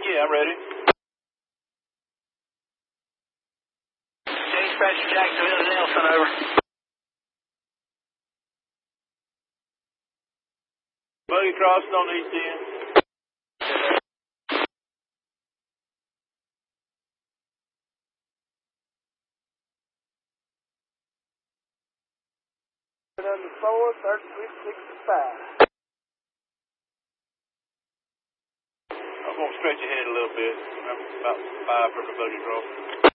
Yeah, I'm ready. Dispatch Jacksonville to Nelson, over. Buggy crossing on the east end. Number 4, 3365. I'm going to stretch ahead a little bit. I'm about 5 from the buggy cross.